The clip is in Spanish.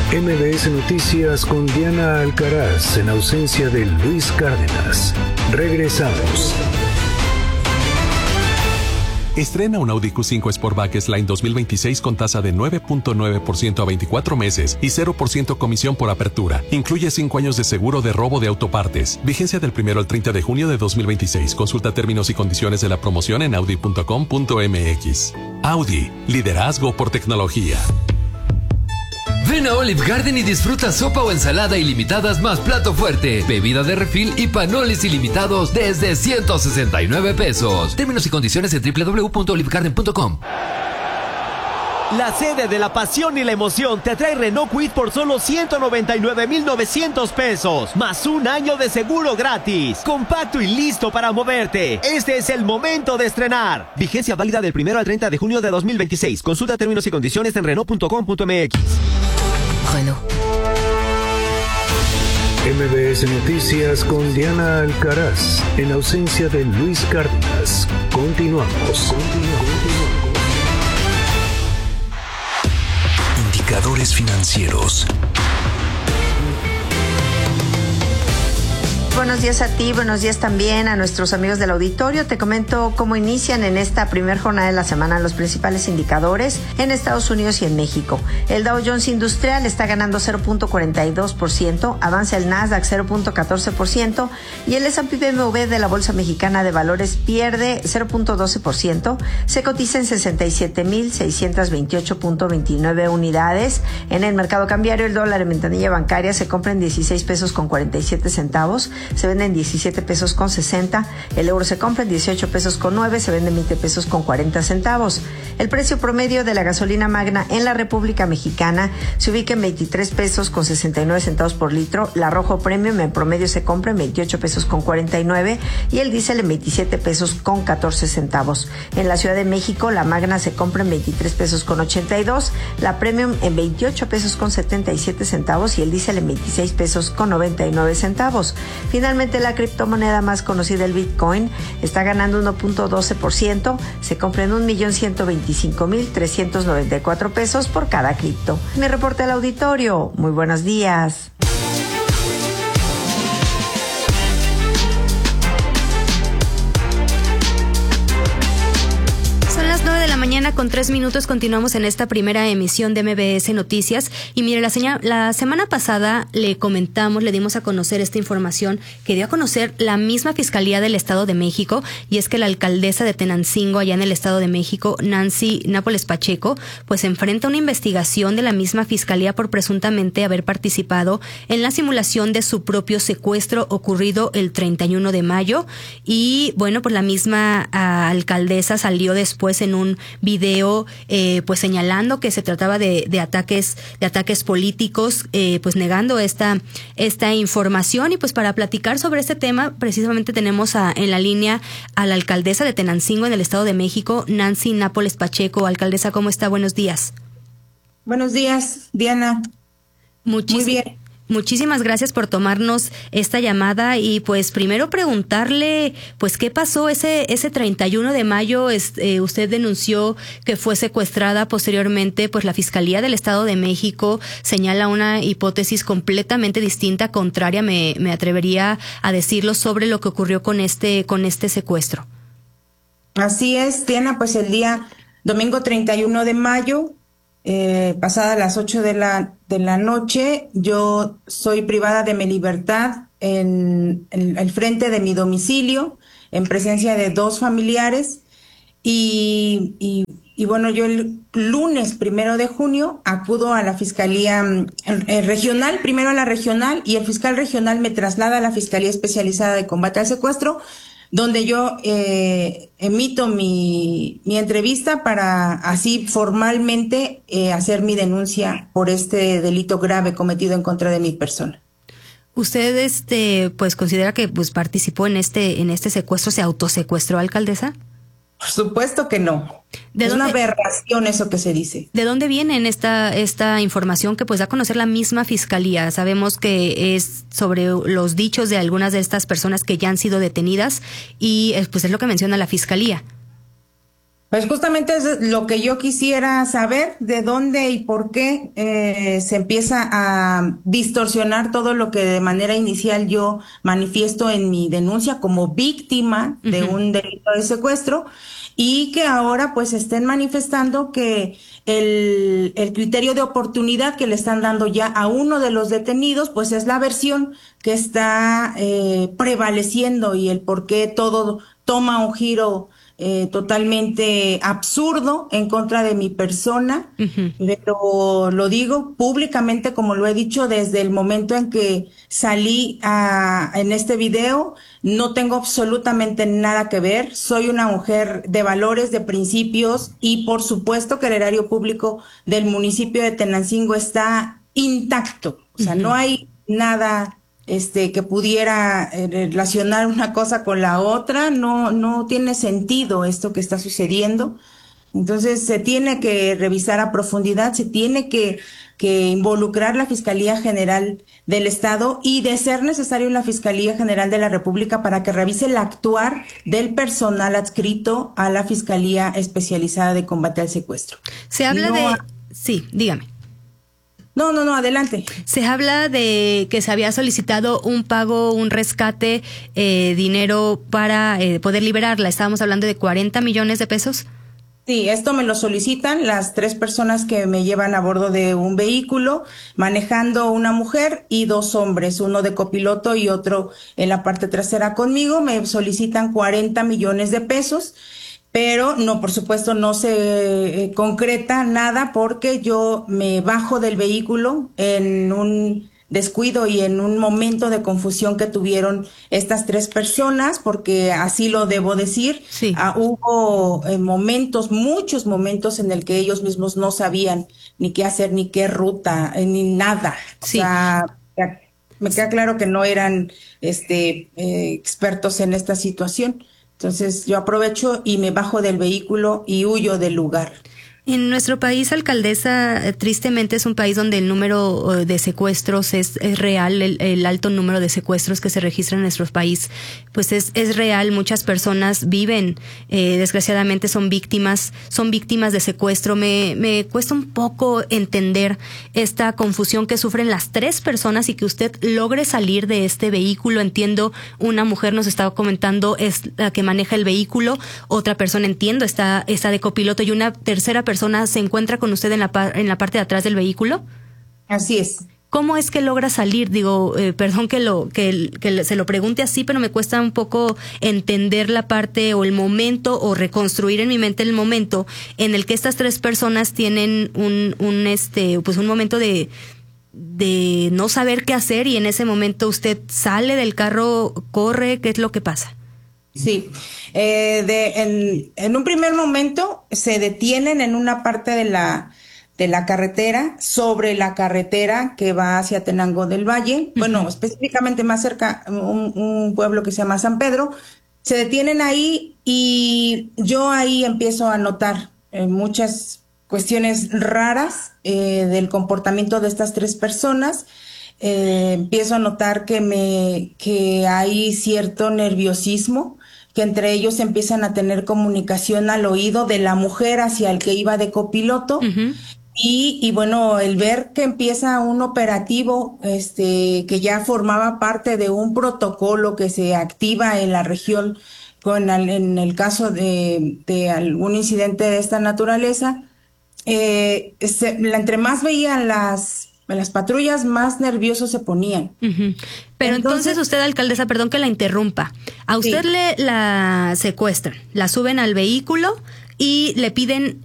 MBS Noticias con Diana Alcaraz en ausencia de Luis Cárdenas. Regresamos. Estrena un Audi Q5 Sportback S-Line 2026 con tasa de 9.9% a 24 meses y 0% comisión por apertura. Incluye 5 años de seguro de robo de autopartes. Vigencia del 1 al 30 de junio de 2026. Consulta términos y condiciones de la promoción en audi.com.mx. Audi, liderazgo por tecnología. Ven a Olive Garden y disfruta sopa o ensalada ilimitadas más plato fuerte, bebida de refil y panoles ilimitados desde 169 pesos. Términos y condiciones en www.olivegarden.com. La sede de la pasión y la emoción te trae Renault Kwid por solo 199,900 pesos, más un año de seguro gratis. Compacto y listo para moverte. Este es el momento de estrenar. Vigencia válida del 1 al 30 de junio de 2026. Consulta términos y condiciones en Renault.com.mx. Renault. MBS Noticias con Diana Alcaraz en ausencia de Luis Cárdenas. Continuamos. Indicadores financieros. Buenos días a ti, buenos días también a nuestros amigos del auditorio. Te comento cómo inician en esta primera jornada de la semana los principales indicadores en Estados Unidos y en México. El Dow Jones Industrial está ganando 0.42%, avanza el Nasdaq 0.14% y el S&P BMW de la Bolsa Mexicana de Valores pierde 0.12%, se cotiza en 67,628.29 unidades. En el mercado cambiario, el dólar en ventanilla bancaria se compra en 16 pesos con 47 centavos, se vende en 17 pesos con 60, el euro se compra en 18 pesos con 9, se vende en 20 pesos con 40 centavos. El precio promedio de la gasolina magna en la República Mexicana se ubica en 23 pesos con 69 centavos por litro, la Rojo Premium en promedio se compra en 28 pesos con 49 y el diésel en 27 pesos con 14 centavos. En la Ciudad de México, la magna se compra en 23 pesos con 82, la Premium en 28 pesos con 77 centavos y el diésel en 26 pesos con 99 centavos. Finalmente, la criptomoneda más conocida, el Bitcoin, está ganando 1.12%, se compra en 1,125,394 pesos por cada cripto. Mi reporte al auditorio. Muy buenos días. Mañana con 3 minutos continuamos en esta primera emisión de MBS Noticias y mire, la semana pasada le dimos a conocer esta información que dio a conocer la misma Fiscalía del Estado de México, y es que la alcaldesa de Tenancingo allá en el Estado de México, Nancy Nápoles Pacheco, pues enfrenta una investigación de la misma Fiscalía por presuntamente haber participado en la simulación de su propio secuestro ocurrido el 31 de mayo y bueno, pues la misma alcaldesa salió después en un video pues señalando que se trataba de ataques políticos, pues negando esta información. Y pues para platicar sobre este tema precisamente tenemos en la línea a la alcaldesa de Tenancingo en el Estado de México, Nancy Nápoles Pacheco. Alcaldesa, ¿cómo está? Buenos días. Buenos días, Diana. Muy bien. Muchísimas gracias por tomarnos esta llamada y pues primero preguntarle pues qué pasó ese 31 de mayo. Usted denunció que fue secuestrada, posteriormente pues la Fiscalía del Estado de México señala una hipótesis completamente distinta, contraria, me atrevería a decirlo, sobre lo que ocurrió con este secuestro. Así es, Diana, pues el día domingo 31 de mayo, pasada las 8 de la noche, yo soy privada de mi libertad en el frente de mi domicilio, en presencia de 2 familiares, y bueno, yo el lunes 1 de junio acudo a la Fiscalía Regional, primero a la Regional, y el fiscal regional me traslada a la Fiscalía Especializada de Combate al Secuestro, donde yo emito mi entrevista para así formalmente hacer mi denuncia por este delito grave cometido en contra de mi persona. ¿Usted pues considera que pues participó en este secuestro, se autosecuestró, alcaldesa? Por supuesto que no. Es una aberración eso que se dice. ¿De dónde viene esta información que pues da a conocer la misma Fiscalía? Sabemos que es sobre los dichos de algunas de estas personas que ya han sido detenidas y pues es lo que menciona la Fiscalía. Pues justamente es lo que yo quisiera saber, de dónde y por qué se empieza a distorsionar todo lo que de manera inicial yo manifiesto en mi denuncia como víctima de un delito de secuestro, y que ahora pues estén manifestando que el criterio de oportunidad que le están dando ya a uno de los detenidos pues es la versión que está prevaleciendo, y el por qué todo toma un giro totalmente absurdo en contra de mi persona. Pero lo digo públicamente, como lo he dicho desde el momento en que salí en este video. No tengo absolutamente nada que ver. Soy una mujer de valores, de principios, y por supuesto que el erario público del municipio de Tenancingo está intacto. O sea, no hay nada que pudiera relacionar una cosa con la otra. No tiene sentido esto que está sucediendo. Entonces se tiene que revisar a profundidad, se tiene que involucrar la Fiscalía General del Estado, y de ser necesario la Fiscalía General de la República para que revise el actuar del personal adscrito a la Fiscalía Especializada de Combate al Secuestro. Se habla Sí, dígame. No, adelante. Se habla de que se había solicitado un pago, un rescate, dinero para poder liberarla. Estábamos hablando de 40 millones de pesos. Sí, esto me lo solicitan las 3 personas que me llevan a bordo de un vehículo, manejando una mujer y 2 hombres, uno de copiloto y otro en la parte trasera conmigo. Me solicitan 40 millones de pesos. Pero no, por supuesto, no se concreta nada, porque yo me bajo del vehículo en un descuido y en un momento de confusión que tuvieron estas 3 personas, porque así lo debo decir. Sí. Hubo muchos momentos en el que ellos mismos no sabían ni qué hacer, ni qué ruta, ni nada. Sí. O sea, me queda claro que no eran expertos en esta situación. Entonces yo aprovecho y me bajo del vehículo y huyo del lugar. En nuestro país, alcaldesa, tristemente es un país donde el número de secuestros es real, el alto número de secuestros que se registran en nuestro país, pues es real. Muchas personas viven, desgraciadamente son víctimas de secuestro. Me cuesta un poco entender esta confusión que sufren las 3 personas y que usted logre salir de este vehículo. Entiendo, una mujer nos estaba comentando es la que maneja el vehículo, otra persona, entiendo, está de copiloto, y una tercera persona se encuentra con usted en la parte de atrás del vehículo. Así es. ¿Cómo es que logra salir? Digo, perdón que se lo pregunte así, pero me cuesta un poco entender la parte o el momento, o reconstruir en mi mente el momento en el que estas 3 personas tienen un momento de no saber qué hacer, y en ese momento usted sale del carro, corre. ¿Qué es lo que pasa? Sí, en un primer momento se detienen en una parte de la carretera, sobre la carretera que va hacia Tenango del Valle. Bueno, específicamente más cerca, un pueblo que se llama San Pedro. Se detienen ahí y yo ahí empiezo a notar muchas cuestiones raras del comportamiento de estas 3 personas. Empiezo a notar que hay cierto nerviosismo, que entre ellos empiezan a tener comunicación al oído de la mujer hacia el que iba de copiloto. Y bueno, el ver que empieza un operativo que ya formaba parte de un protocolo que se activa en la región en el caso de algún incidente de esta naturaleza. Entre más veían las patrullas, más nerviosos se ponían. Pero entonces usted, alcaldesa, perdón que la interrumpa, a usted la secuestran, la suben al vehículo y le piden